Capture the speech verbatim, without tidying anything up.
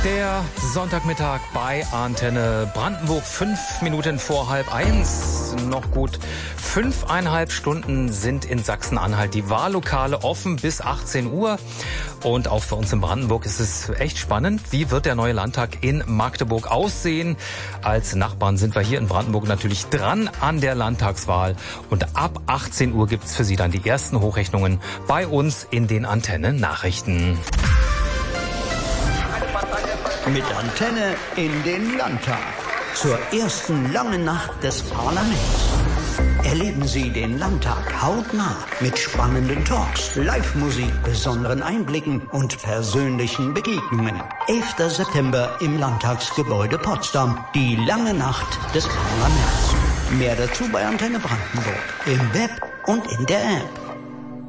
Der Sonntagmittag bei Antenne Brandenburg, fünf Minuten vor halb eins. Noch gut fünfeinhalb Stunden sind in Sachsen-Anhalt die Wahllokale offen bis achtzehn Uhr. Und auch für uns in Brandenburg ist es echt spannend. Wie wird der neue Landtag in Magdeburg aussehen? Als Nachbarn sind wir hier in Brandenburg natürlich dran an der Landtagswahl. Und ab achtzehn Uhr gibt's für Sie dann die ersten Hochrechnungen bei uns in den Antenne-Nachrichten. Mit Antenne in den Landtag. Zur ersten langen Nacht des Parlaments. Erleben Sie den Landtag hautnah mit spannenden Talks, Live-Musik, besonderen Einblicken und persönlichen Begegnungen. elfter September im Landtagsgebäude Potsdam. Die lange Nacht des Parlaments. Mehr dazu bei Antenne Brandenburg. Im Web und in der App.